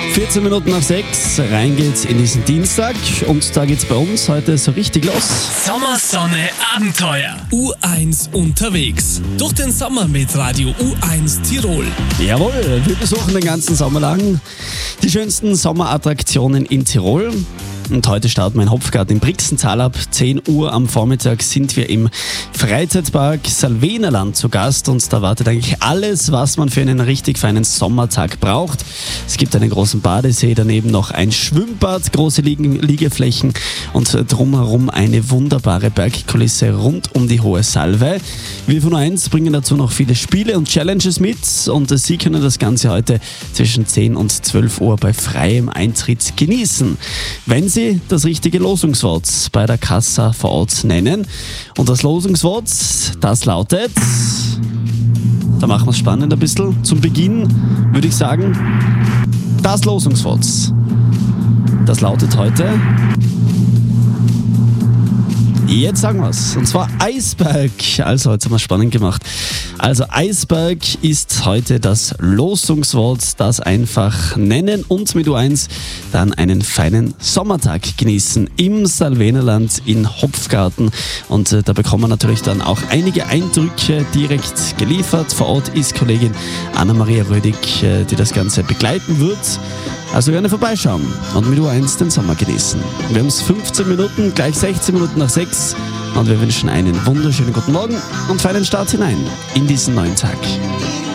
14 Minuten nach 6, rein geht's in diesen Dienstag und da geht's bei uns heute so richtig los. Sommersonne Abenteuer. U1 unterwegs. Durch den Sommer mit Radio U1 Tirol. Jawohl, wir besuchen den ganzen Sommer lang die schönsten Sommerattraktionen in Tirol. Und heute starten wir in Hopfgarten im Brixental. Ab 10 Uhr am Vormittag sind wir im Freizeitpark Salvenerland zu Gast. Und da wartet eigentlich alles, was man für einen richtig feinen Sommertag braucht. Es gibt einen großen Badesee, daneben noch ein Schwimmbad, große Liegeflächen und drumherum eine wunderbare Bergkulisse rund um die Hohe Salve. Wir von U1 bringen dazu noch viele Spiele und Challenges mit. Und Sie können das Ganze heute zwischen 10 und 12 Uhr bei freiem Eintritt genießen. Wenn Sie das richtige Losungswort bei der Kassa vor Ort nennen. Und das Losungswort, das lautet, da machen wir es spannend ein bisschen. Zum Beginn würde ich sagen, das Losungswort, das lautet heute, jetzt sagen wir es, und zwar Eisberg. Also, jetzt haben wir es spannend gemacht. Also, Eisberg ist heute das Losungswort, das einfach nennen und mit U1 dann einen feinen Sommertag genießen im Salvenerland in Hopfgarten. Und da bekommen wir natürlich dann auch einige Eindrücke direkt geliefert. Vor Ort ist Kollegin Anna-Maria Rödig, die das Ganze begleiten wird. Also gerne vorbeischauen und mit U1 den Sommer genießen. Wir haben es 15 Minuten, gleich 16 Minuten nach 6 und wir wünschen einen wunderschönen guten Morgen und feinen Start hinein in diesen neuen Tag.